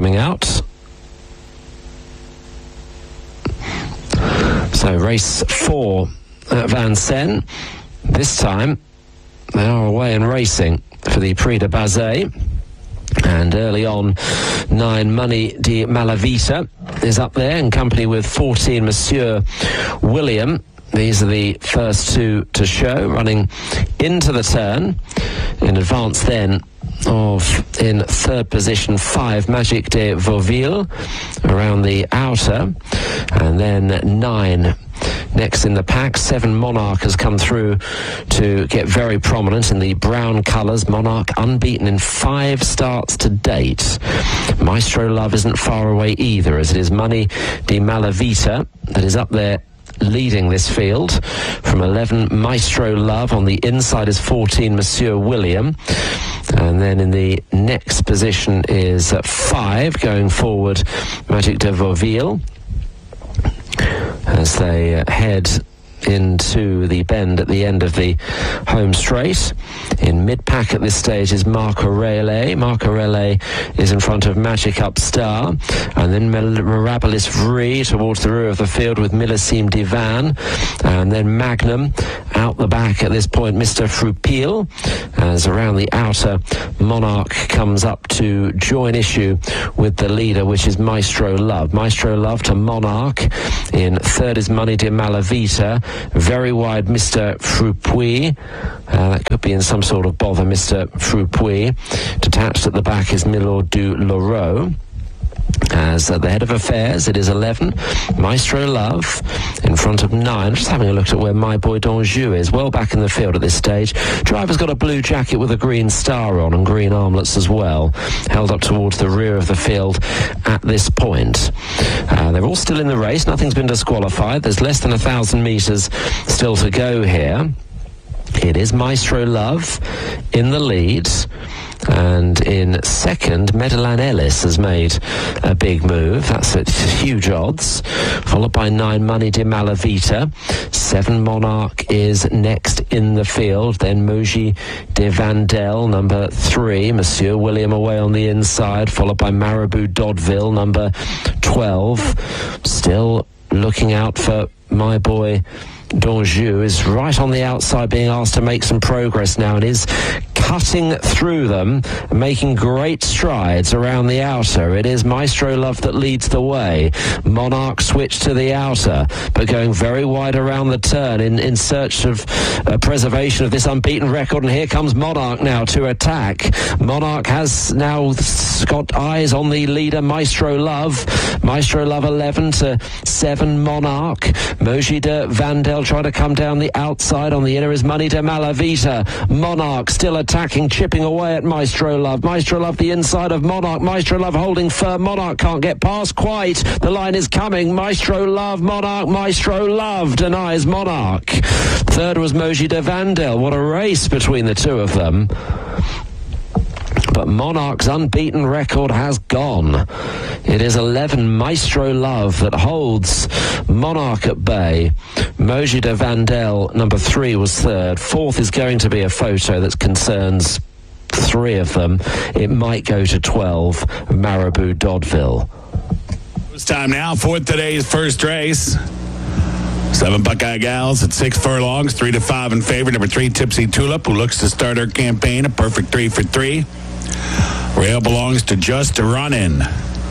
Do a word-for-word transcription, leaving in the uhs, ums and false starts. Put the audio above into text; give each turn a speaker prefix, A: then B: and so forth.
A: coming out. So race four at Vincennes. This time they are away and racing for the Prix de Bazet. And early on, nine Money di Malavita is up there in company with fourteen Monsieur William. These are the first two to show, running into the turn. In advance then of, in third position, five Magic de Vauville around the outer. And then nine next in the pack. Seven Monarch has come through to get very prominent in the brown colours. Monarch unbeaten in five starts to date. Maestro Love isn't far away either, as it is Money di Malavita that is up there leading this field. From eleven, Maestro Love. On the inside is fourteen, Monsieur William. And then in the next position is uh, five, going forward, Magic de Vauville, as they uh, head into the bend at the end of the home straight. In mid-pack at this stage is Marco Rele. Marco Rele is in front of Magic Upstar, and then Mirabilis Vri towards the rear of the field with Millesime Divan, and then Magnum out the back at this point, Mister Frupil, as around the outer Monarch comes up to join issue with the leader, which is Maestro Love. Maestro Love to Monarch. In third is Money di Malavita. Very wide, Mister Frupuy. Uh, that could be in some sort of bother, Mister Frupuy. Detached at the back is Milord du Loro. As at the head of affairs, it is eleven, Maestro Love, in front of nine. Just having a look at where My Boy D'Anjou is, well back in the field at this stage. Driver's got a blue jacket with a green star on and green armlets as well, held up towards the rear of the field at this point. Uh, they're all still in the race. Nothing's been disqualified. There's less than a thousand metres still to go here. It is Maestro Love in the lead. And in second, Medellin Ellis has made a big move. That's at huge odds. Followed by nine, Money di Malavita. Seven, Monarch is next in the field. Then Moji de Vandel, number three. Monsieur William away on the inside. Followed by Marabout Dodville, number twelve. Still looking out for My Boy D'Anjou, is right on the outside, being asked to make some progress now, and is cutting through them, making great strides around the outer. It is Maestro Love that leads the way. Monarch switched to the outer, but going very wide around the turn in, in search of uh, preservation of this unbeaten record. And here comes Monarch now to attack. Monarch has now got eyes on the leader, Maestro Love. Maestro Love eleven to seven, Monarch. Moji de Vandel trying to come down the outside. On the inner is Money de Malavita. Monarch still attacking, chipping away at Maestro Love. Maestro Love the inside of Monarch. Maestro Love holding firm. Monarch can't get past quite. The line is coming. Maestro Love, Monarch, Maestro Love denies Monarch. Third was Moji de Vandel. What a race between the two of them. But Monarch's unbeaten record has gone. It is eleven, Maestro Love, that holds Monarch at bay. Moji de Vandel, number three, was third. Fourth is going to be a photo that concerns three of them. It might go to twelve, Marabout Dodville.
B: It's time now for today's first race. Seven Buckeye Gals at six furlongs, three to five in favor. Number three, Tipsy Tulip, who looks to start her campaign, a perfect three for three. Rail belongs to Just a Run In.